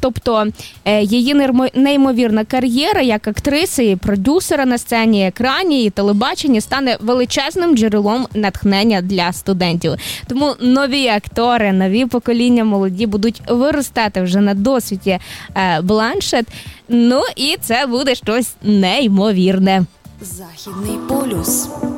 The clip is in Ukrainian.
Тобто її неймовірна кар'єра як актриси і продюсера на сцені, екрані і телебаченні стане величезним джерелом натхнення для студентів. Тому нові актори, нові покоління молоді будуть виростати вже на досвіді Бланшетт. Ну і це буде щось неймовірне. Західний полюс.